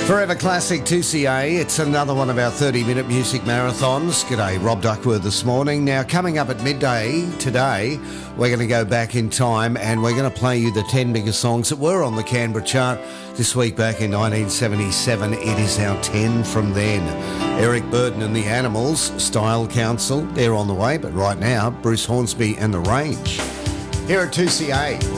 Forever Classic 2CA. It's another one of our 30-minute music marathons. G'day, Rob Duckworth this morning. Now, coming up at midday today, we're going to go back in time and we're going to play you the 10 biggest songs that were on the Canberra chart this week back in 1977. It is our 10 from then. Eric Burden and the Animals, Style Council, they're on the way, but right now, Bruce Hornsby and The Range. Here at 2CA.